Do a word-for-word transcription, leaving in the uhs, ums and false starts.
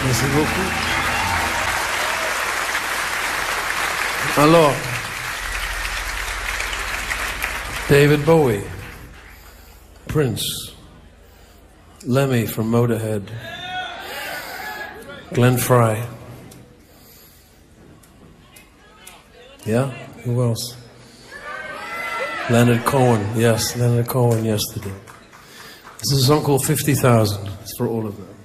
Merci beaucoup. Alors, David Bowie, Prince, Lemmy from Motorhead, Glenn Frey. Yeah? Who else? Leonard Cohen. Yes, Leonard Cohen yesterday. This is a song called fifty thousand. It's for all of them.